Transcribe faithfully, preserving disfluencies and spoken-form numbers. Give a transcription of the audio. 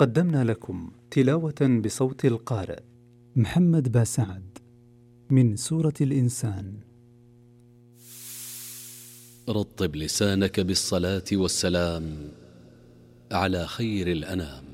قدمنا لكم تلاوة بصوت القارئ محمد باسعد من سورة الإنسان. رطب لسانك بالصلاة والسلام على خير الأنام.